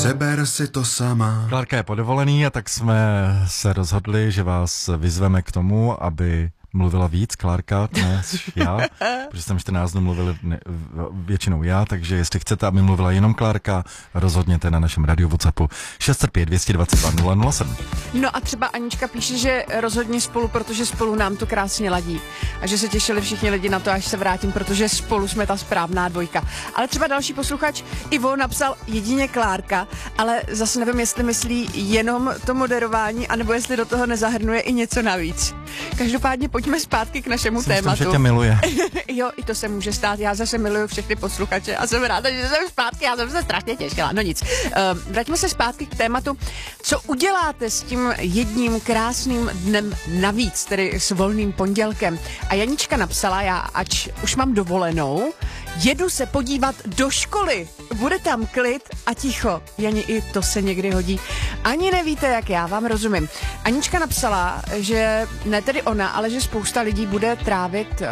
Seber si to sama. Klárka je podovolený a tak jsme se rozhodli, že vás vyzveme k tomu, aby mluvila víc Klárka dnes já, protože jsem 14 dnů mluvil většinou já, takže jestli chcete, aby mluvila jenom Klárka, rozhodněte na našem radio WhatsAppu 605 222 007. No a třeba Anička píše, že rozhodně spolu, protože spolu nám to krásně ladí. A že se těšili všichni lidi na to, až se vrátím, protože spolu jsme ta správná dvojka. Ale třeba další posluchač Ivo napsal jedině Klárka, ale zase nevím, jestli myslí jenom to moderování, anebo jestli do toho nezahrnuje i něco navíc. Každopádně pojďme zpátky k našemu tématu. Myslím, že tě miluje. Jo, i to se může stát. Já zase miluju všechny posluchače a jsem ráda, že jsem zpátky. Já jsem se strašně těšila. No nic. Vraťme se zpátky k tématu. Co uděláte s tím jedním krásným dnem navíc, tedy s volným pondělkem? A Janička napsala, já ač už mám dovolenou, jedu se podívat do školy. Bude tam klid a ticho. Jani, i to se někdy hodí. Ani nevíte, jak já vám rozumím. Anička napsala, že ne tedy ona, ale že spousta lidí bude trávit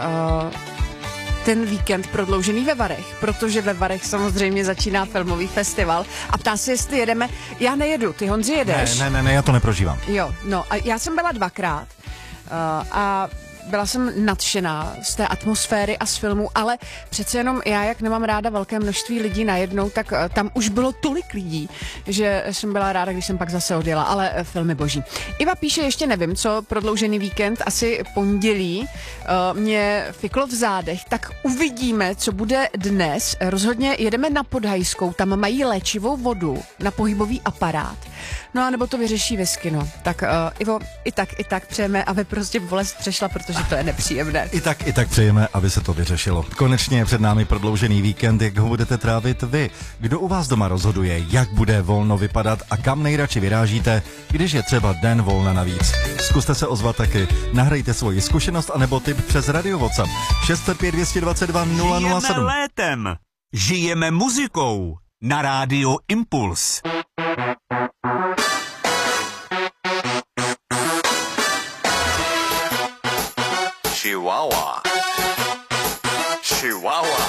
ten víkend prodloužený ve Varech, protože ve Varech samozřejmě začíná filmový festival a ptá se, jestli jedeme. Já nejedu, ty, Honzi, jedeš? Ne, já to neprožívám. Jo, no a já jsem byla dvakrát a byla jsem nadšená z té atmosféry a z filmu, ale přece jenom já, jak nemám ráda velké množství lidí najednou, tak tam už bylo tolik lidí, že jsem byla ráda, když jsem pak zase odjela, ale filmy boží. Iva píše, ještě nevím, co prodloužený víkend, asi pondělí, mě fiklo v zádech, tak uvidíme, co bude dnes. Rozhodně jedeme na Podhajskou, tam mají léčivou vodu na pohybový aparát. No a nebo to vyřeší whisky, no. Tak Ivo, i tak přejeme, aby prostě bolest přešla, protože to je nepříjemné. I tak přejeme, aby se to vyřešilo. Konečně je před námi prodloužený víkend, jak ho budete trávit vy. Kdo u vás doma rozhoduje, jak bude volno vypadat a kam nejradši vyrážíte, když je třeba den volna navíc? Zkuste se ozvat taky. Nahrajte svoji zkušenost anebo tip přes radio WhatsApp 605 222 007. Žijeme létem. Žijeme muzikou. Na rádiu Impuls. Chihuahua. Chihuahua.